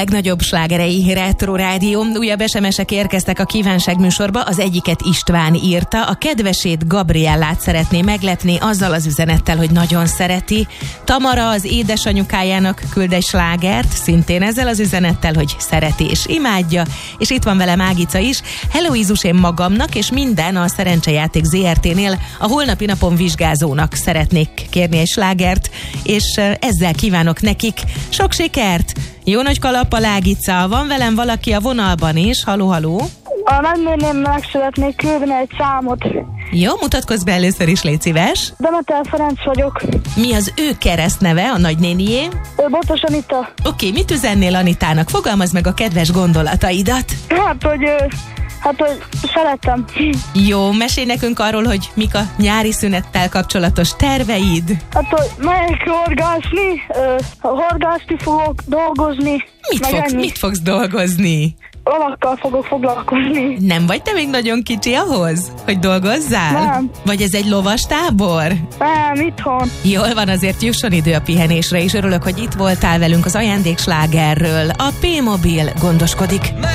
Legnagyobb slágerei Retro Rádió. Újabb SMS-ek érkeztek a kívánság műsorba, az egyiket István írta. A kedvesét, Gabriellát szeretné meglepni azzal az üzenettel, hogy nagyon szereti. Tamara az édesanyukájának küld egy slágert, szintén ezzel az üzenettel, hogy szereti és imádja. És itt van vele Mágica is. Hello Izus, én magamnak és minden a Szerencsejáték ZRT-nél a holnapi napon vizsgázónak szeretnék kérni egy slágert, és ezzel kívánok nekik sok sikert! Jó nagy kalappal, Ágica. Van velem valaki a vonalban is. Haló. A nagynénémnek szeretnék küldeni egy számot. Jó, mutatkozz be először is, légy szíves. Demeter Ferenc vagyok. Mi az ő keresztneve, a nagynénié? Botos Anita. Oké, mit üzennél Anitának? Fogalmazd meg a kedves gondolataidat. hogy szeretem. Jó, mesélj nekünk arról, hogy mik a nyári szünettel kapcsolatos terveid. Hogy megyek horgászni fogok, dolgozni. Mit fogsz dolgozni? Lovakkal fogok foglalkozni. Nem vagy te még nagyon kicsi ahhoz, hogy dolgozzál? Nem. Vagy ez egy lovas tábor? Nem, itthon. Jól van, azért jusson idő a pihenésre, és örülök, hogy itt voltál velünk az ajándékslágerről. A P-Mobil gondoskodik.